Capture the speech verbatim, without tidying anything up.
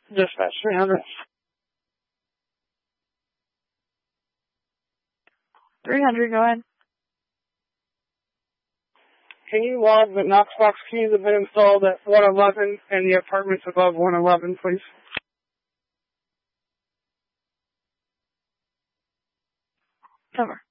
Dispatch three hundred. three hundred, go ahead. Can you log that Knoxbox keys have been installed at one eleven and the apartments above one eleven, please? Over.